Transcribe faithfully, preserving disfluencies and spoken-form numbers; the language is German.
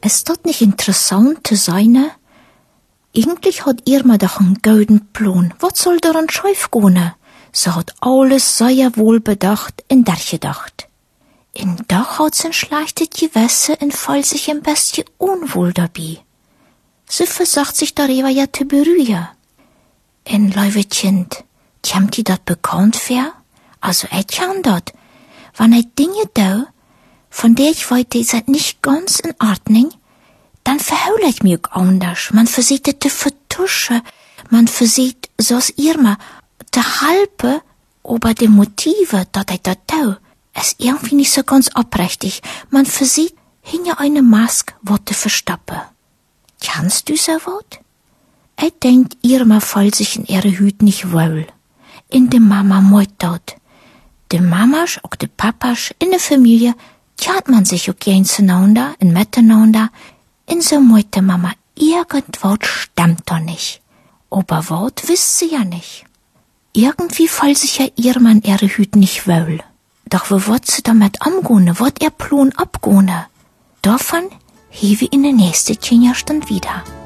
Ist das nicht interessant zu sein? Eigentlich hat Irma doch einen guten Plan. Was soll daran schief gehen? Sie hat alles sehr wohl bedacht und durchgedacht. Und doch hat sie ein schlechtes Gewissen und fühlt sich ein bisschen unwohl dabei. Sie versucht sich darüber ja zu beruhigen. Und, liebe Kind, kommt dir das bekannt vor? Also, ich kann das. Wenn ich Dinge tue, von der ich weiß, die sind nicht ganz in Ordnung, dann verhaule ich mich auch anders. Man versucht es zu vertuschen. Man versucht, so ist Irma, zu helfen, aber die Motive, dass ich das tue, ist irgendwie nicht so ganz aufrichtig. Man versucht, hinter einer Maske was zu verstecken. Kannst du so was? Ich denk, Irma fühlt sich in ihrer Hüt nicht wohl. In der Mama meut dort. Die Mamas und die Papas in der Familie kennt man sich auch gern zueinander und miteinander. In so meut die Mama, irgendwas stimmt da nicht. Aber was wisst sie ja nicht. Irgendwie fühlt sich ja Irma in ihrer Hüt nicht wohl. Doch wo wird sie damit umgehen? Wird ihr Plan abgehen? Davon hebe ich in der nächsten Kinderstunde wieder.